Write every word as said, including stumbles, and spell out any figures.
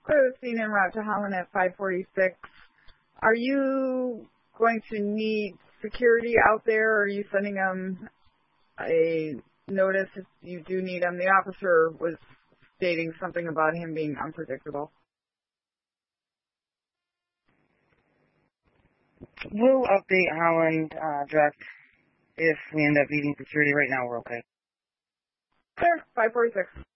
Crew seen en route to Holland at five forty-six. Are you going to need security out there, or are you sending them a notice if you do need them? The officer was stating something about him being unpredictable. We'll update Holland uh, direct if we end up needing security. Right now, we're okay. Clear, five forty-six.